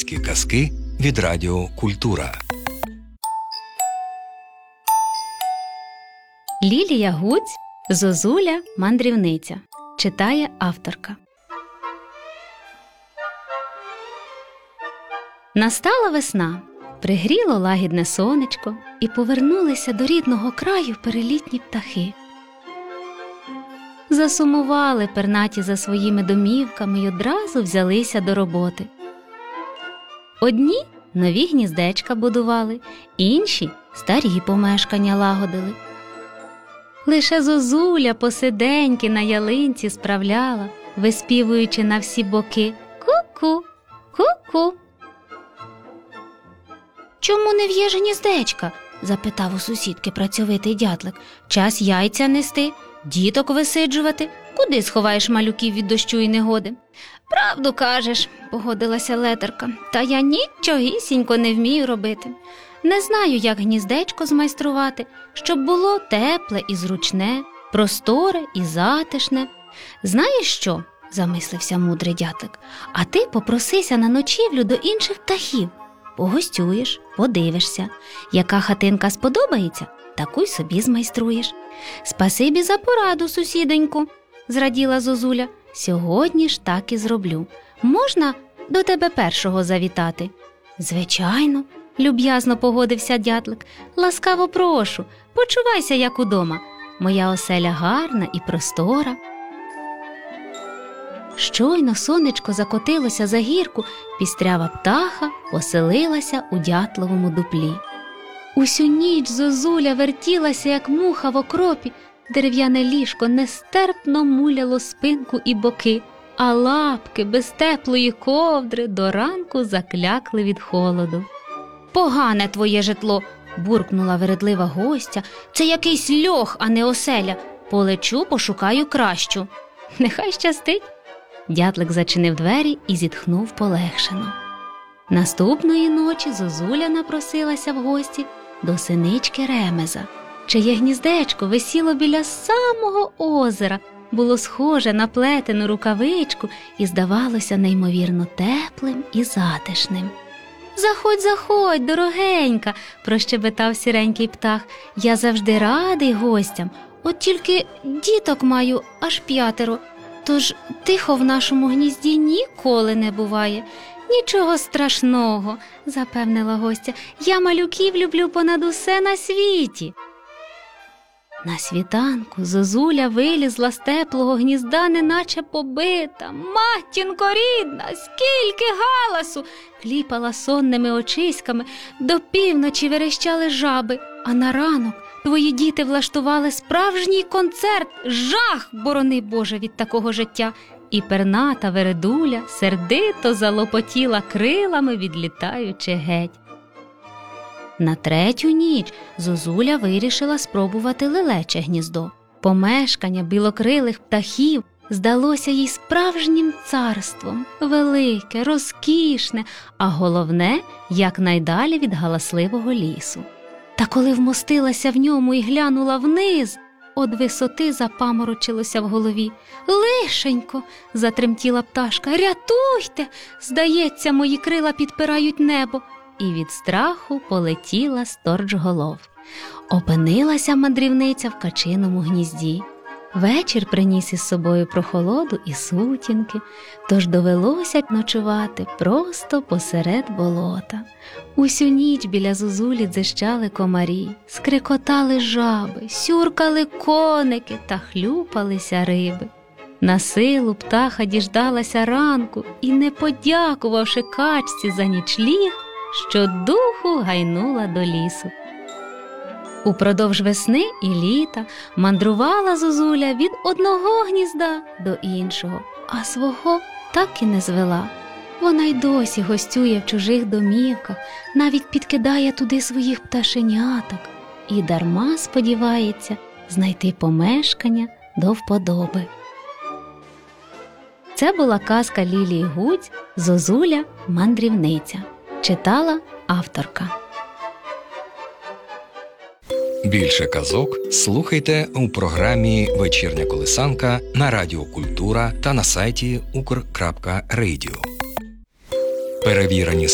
Українські казки від Радіо Культура. Лілія Гудзь «Зозуля мандрівниця». Читає авторка. Настала весна, пригріло лагідне сонечко, і повернулися до рідного краю перелітні птахи. Засумували пернаті за своїми домівками й одразу взялися до роботи. Одні нові гніздечка будували, інші старі помешкання лагодили. Лише зозуля посиденьки на ялинці справляла, виспівуючи на всі боки «ку-ку, ку-ку». «Чому не в'єш гніздечка?» – запитав у сусідки працьовитий дятлик. «Час яйця нести, діток висиджувати. Куди сховаєш малюків від дощу і негоди?» «Правду кажеш», – погодилася ледарка, «та я нічогісінько не вмію робити. Не знаю, як гніздечко змайструвати, щоб було тепле і зручне, просторе і затишне. Знаєш що?» – замислився мудрий дятлик. «А ти попросися на ночівлю до інших птахів. Погостюєш, подивишся. Яка хатинка сподобається, таку й собі змайструєш». «Спасибі за пораду, сусідоньку», – зраділа зозуля. «Сьогодні ж так і зроблю. Можна до тебе першого завітати?» «Звичайно», – люб'язно погодився дятлик. «Ласкаво прошу, почувайся, як удома. Моя оселя гарна і простора». Щойно сонечко закотилося за гірку, пістрява птаха поселилася у дятловому дуплі. Усю ніч зозуля вертілася, як муха в окропі, дерев'яне ліжко нестерпно муляло спинку і боки, а лапки без теплої ковдри до ранку заклякли від холоду. «Погане твоє житло!» – буркнула вередлива гостя. «Це якийсь льох, а не оселя. Полечу, пошукаю кращу». «Нехай щастить!» Дятлик зачинив двері і зітхнув полегшено. Наступної ночі зозуля напросилася в гості до синички Ремеза, чиє гніздечко висіло біля самого озера, було схоже на плетену рукавичку і здавалося неймовірно теплим і затишним. «Заходь, заходь, дорогенька!» – прощебетав сіренький птах. «Я завжди радий гостям, от тільки діток маю аж 5, тож тихо в нашому гнізді ніколи не буває». «Нічого страшного», – запевнила гостя, «я малюків люблю понад усе на світі». На світанку зозуля вилізла з теплого гнізда, неначе побита. «Матінко рідна, скільки галасу!» – кліпала сонними очиськами. «До півночі верещали жаби, а на ранок твої діти влаштували справжній концерт. Жах, борони Боже, від такого життя!» І перната вередуля сердито залопотіла крилами, відлітаючи геть. На 3-ю ніч зозуля вирішила спробувати лелече гніздо. Помешкання білокрилих птахів здалося їй справжнім царством, велике, розкішне, а головне – якнайдалі від галасливого лісу. Та коли вмостилася в ньому і глянула вниз, од висоти запаморочилося в голові. «Лишенько!» – затремтіла пташка. «Рятуйте! Здається, мої крила підпирають небо!» І від страху полетіла сторчголов. Опинилася мандрівниця в качиному гнізді. Вечір приніс із собою прохолоду і сутінки, тож довелося ночувати просто посеред болота. Усю ніч біля зозулі дзищали комарі, скрикотали жаби, сюркали коники та хлюпалися риби. Насилу птаха діждалася ранку і, не подякувавши качці за нічліг, щодуху гайнула до лісу. Упродовж весни і літа мандрувала зозуля від одного гнізда до іншого, а свого так і не звела. Вона й досі гостює в чужих домівках, навіть підкидає туди своїх пташеняток і дарма сподівається знайти помешкання до вподоби. Це була казка Лілії Гудзь «Зозуля мандрівниця». Читала авторка. Більше казок слухайте у програмі «Вечірня колисанка» на Радіо Культура та на сайті ukr.radio. Перевірені